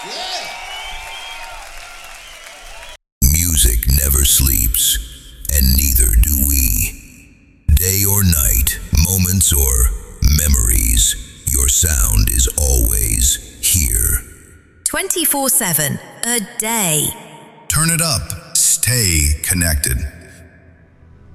Music never sleeps, and neither do we. Day or night, moments or memories, your sound is always here. 24/7, a day. Turn it up. Stay connected.